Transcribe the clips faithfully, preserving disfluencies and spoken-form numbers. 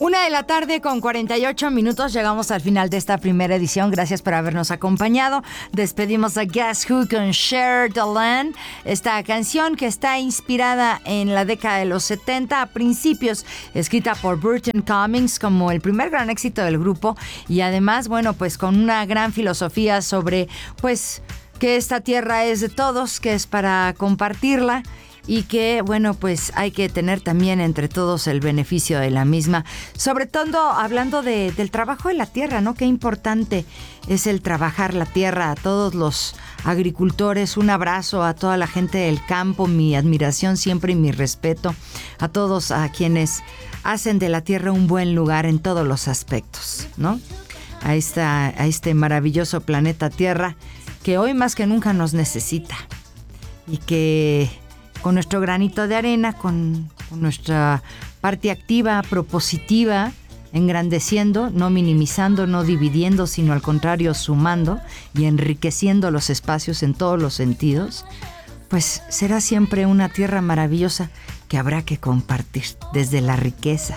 Una de la tarde con cuarenta y ocho minutos. Llegamos al final de esta primera edición. Gracias por habernos acompañado. Despedimos a Guess Who con Share the Land. Esta canción que está inspirada en la década de los setenta, a principios, escrita por Burton Cummings como el primer gran éxito del grupo. Y además, bueno, pues con una gran filosofía sobre, pues, que esta tierra es de todos, que es para compartirla. Y que, bueno, pues hay que tener también entre todos el beneficio de la misma. Sobre todo hablando de, del trabajo de la tierra, ¿no? Qué importante es el trabajar la tierra. A todos los agricultores, un abrazo. A toda la gente del campo, mi admiración siempre y mi respeto. A todos a quienes hacen de la tierra un buen lugar en todos los aspectos, ¿no? A, esta, a este maravilloso planeta Tierra que hoy más que nunca nos necesita. Y que con nuestro granito de arena, con, con nuestra parte activa, propositiva, engrandeciendo, no minimizando, no dividiendo, sino al contrario, sumando y enriqueciendo los espacios en todos los sentidos, pues será siempre una tierra maravillosa que habrá que compartir desde la riqueza,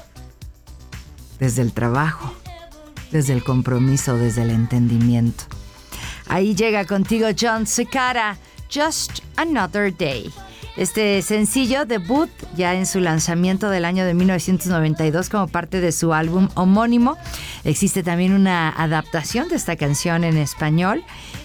desde el trabajo, desde el compromiso, desde el entendimiento. Ahí llega contigo Jon Secada, Just Another Day. Este sencillo debut ya en su lanzamiento del año de mil novecientos noventa y dos como parte de su álbum homónimo. Existe también una adaptación de esta canción en español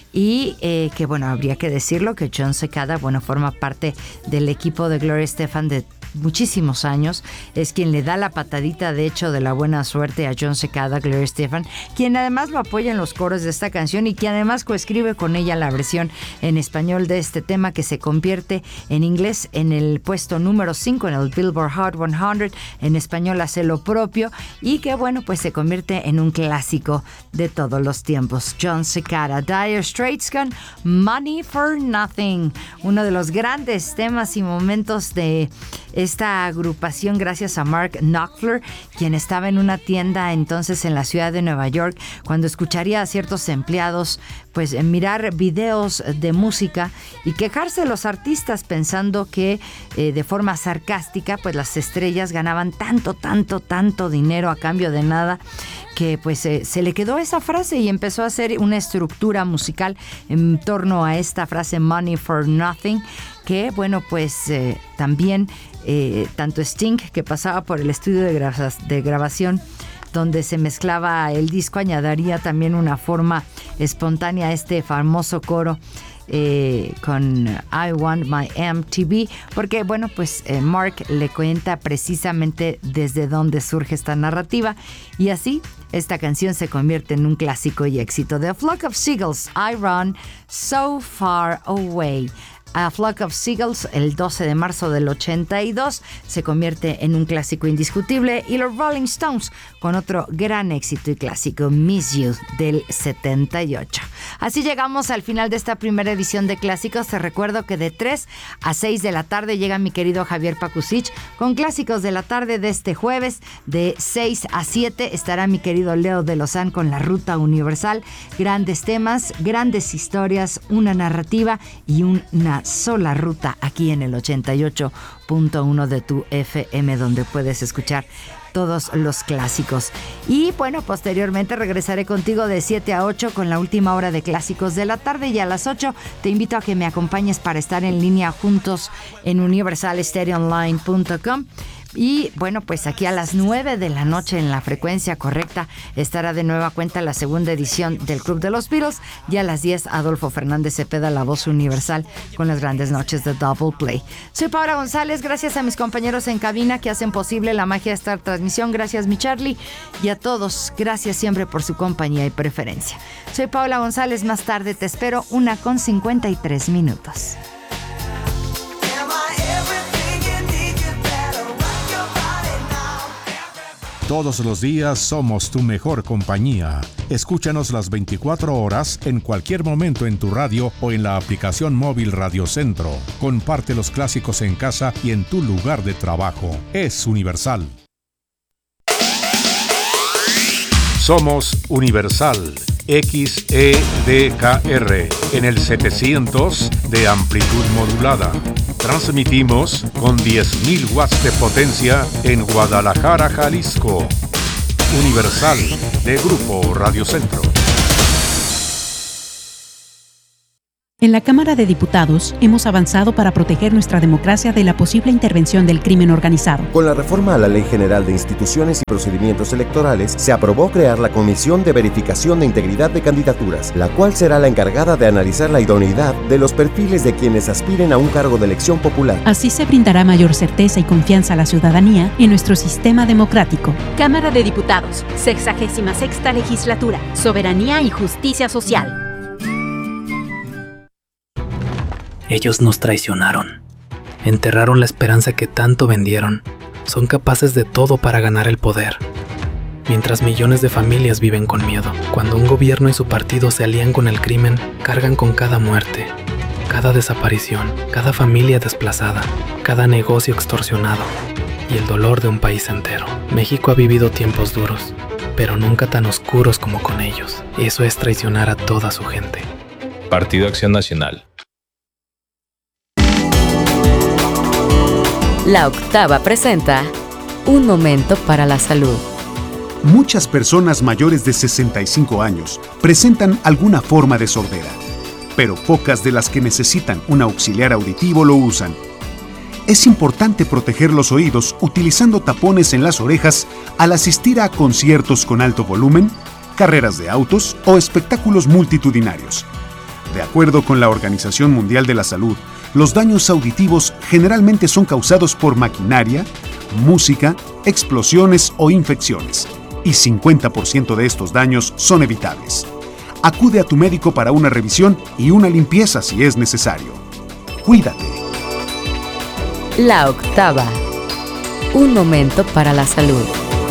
y eh, que, bueno, habría que decirlo que Jon Secada, bueno, forma parte del equipo de Gloria Estefan de muchísimos años. Es quien le da la patadita, de hecho, de la buena suerte a Jon Secada, Gloria Estefan, quien además lo apoya en los coros de esta canción y quien además coescribe con ella la versión en español de este tema, que se convierte en inglés en el puesto número cinco en el Billboard Hot cien. En español hace lo propio y que, bueno, pues se convierte en un clásico de todos los tiempos. Jon Secada, Dire Straits con Money for Nothing, uno de los grandes temas y momentos de esta agrupación, gracias a Mark Knopfler, quien estaba en una tienda entonces en la ciudad de Nueva York, cuando escucharía a ciertos empleados pues mirar videos de música y quejarse de los artistas, pensando que eh, de forma sarcástica pues las estrellas ganaban tanto, tanto, tanto dinero a cambio de nada, que pues eh, se le quedó esa frase y empezó a hacer una estructura musical en torno a esta frase Money for Nothing, que, bueno, pues eh, también eh, tanto Sting, que pasaba por el estudio de, gra- de grabación donde se mezclaba el disco, añadiría también una forma espontánea a este famoso coro eh, con I Want My M T V, porque, bueno, pues eh, Mark le cuenta precisamente desde dónde surge esta narrativa, y así esta canción se convierte en un clásico y éxito. The Flock of Seagulls, I Run So Far Away. A Flock of Seagulls, el doce de marzo del ochenta y dos, se convierte en un clásico indiscutible, y los Rolling Stones con otro gran éxito y clásico, Miss You, del setenta y ocho. Así llegamos al final de esta primera edición de Clásicos. Te recuerdo que de tres a seis de la tarde llega mi querido Javier Pakusich con Clásicos de la tarde de este jueves. De seis a siete estará mi querido Leo de Lozán con La Ruta Universal. Grandes temas, grandes historias, una narrativa y una sola ruta aquí en el ochenta y ocho punto uno de tu F M, donde puedes escuchar todos los clásicos. Y bueno, posteriormente regresaré contigo de siete a ocho con la última hora de Clásicos de la tarde, y a las ocho te invito a que me acompañes para estar en línea juntos en universal stereo online punto com. Y bueno, pues aquí a las nueve de la noche en la frecuencia correcta estará de nueva cuenta la segunda edición del Club de los Beatles, y a las diez Adolfo Fernández Cepeda, la voz universal, con las grandes noches de Double Play. Soy Paula González, gracias a mis compañeros en cabina que hacen posible la magia de esta transmisión, gracias mi Charlie, y a todos, gracias siempre por su compañía y preferencia. Soy Paula González, más tarde te espero, una con cincuenta y tres minutos. Todos los días somos tu mejor compañía. Escúchanos las veinticuatro horas en cualquier momento en tu radio o en la aplicación móvil Radio Centro. Comparte los clásicos en casa y en tu lugar de trabajo. Es Universal. Somos Universal. X E D K R en el setecientos de amplitud modulada. Transmitimos con diez mil watts de potencia en Guadalajara, Jalisco. Universal de Grupo Radio Centro. En la Cámara de Diputados hemos avanzado para proteger nuestra democracia de la posible intervención del crimen organizado. Con la reforma a la Ley General de Instituciones y Procedimientos Electorales, se aprobó crear la Comisión de Verificación de Integridad de Candidaturas, la cual será la encargada de analizar la idoneidad de los perfiles de quienes aspiren a un cargo de elección popular. Así se brindará mayor certeza y confianza a la ciudadanía en nuestro sistema democrático. Cámara de Diputados, sexagésima sexta legislatura, soberanía y justicia social. Ellos nos traicionaron. Enterraron la esperanza que tanto vendieron. Son capaces de todo para ganar el poder. Mientras millones de familias viven con miedo. Cuando un gobierno y su partido se alían con el crimen, cargan con cada muerte, cada desaparición, cada familia desplazada, cada negocio extorsionado y el dolor de un país entero. México ha vivido tiempos duros, pero nunca tan oscuros como con ellos. Eso es traicionar a toda su gente. Partido Acción Nacional. La Octava presenta Un Momento para la Salud. Muchas personas mayores de sesenta y cinco años presentan alguna forma de sordera, pero pocas de las que necesitan un auxiliar auditivo lo usan. Es importante proteger los oídos utilizando tapones en las orejas al asistir a conciertos con alto volumen, carreras de autos o espectáculos multitudinarios. De acuerdo con la Organización Mundial de la Salud, los daños auditivos generalmente son causados por maquinaria, música, explosiones o infecciones, y cincuenta por ciento de estos daños son evitables. Acude a tu médico para una revisión y una limpieza si es necesario. Cuídate. La Octava. Un momento para la salud.